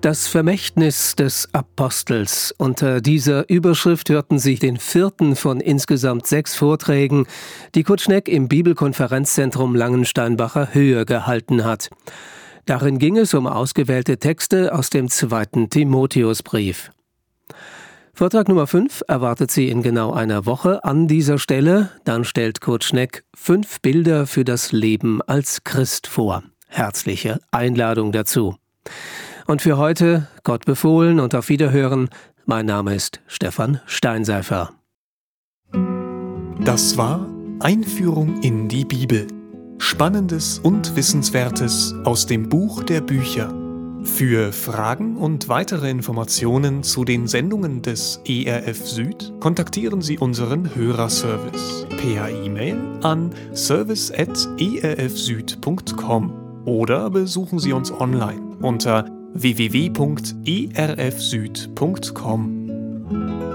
Das Vermächtnis des Apostels. Unter dieser Überschrift hörten Sie den 4. von insgesamt 6 Vorträgen, die Kurt Schneck im Bibelkonferenzzentrum Langensteinbacher Höhe gehalten hat. Darin ging es um ausgewählte Texte aus dem 2. Timotheusbrief. Vortrag Nummer 5 erwartet Sie in genau einer Woche an dieser Stelle. Dann stellt Kurt Schneck 5 Bilder für das Leben als Christ vor. Herzliche Einladung dazu. Und für heute, Gott befohlen und auf Wiederhören, mein Name ist Stefan Steinseifer. Das war Einführung in die Bibel. Spannendes und Wissenswertes aus dem Buch der Bücher. Für Fragen und weitere Informationen zu den Sendungen des ERF Süd kontaktieren Sie unseren Hörerservice per E-Mail an service@erfsüd.com oder besuchen Sie uns online unter www.erfsüd.com.